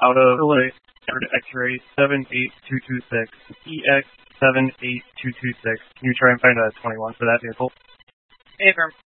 out of Illinois, X-ray 78226, EX 78226. Can you try and find a 21 for that vehicle? Affirm.